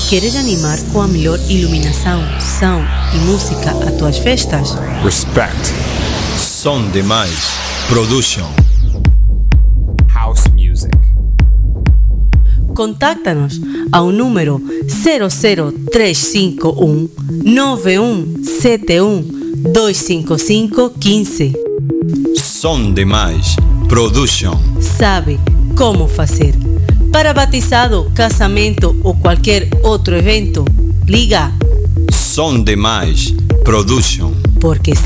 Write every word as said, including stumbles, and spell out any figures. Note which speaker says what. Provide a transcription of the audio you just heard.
Speaker 1: Queres animar com a melhor iluminação, som e música a tuas festas?
Speaker 2: Respect. Som Demais Production.
Speaker 3: House music.
Speaker 1: Contáctanos ao número zero zero três cinco um nove um sete um dois cinco cinco um cinco.
Speaker 2: Som Demais Production.
Speaker 1: Sabe como fazer. Para batizado, casamento ou qualquer outro evento, liga
Speaker 2: Som Demais Production.
Speaker 1: porque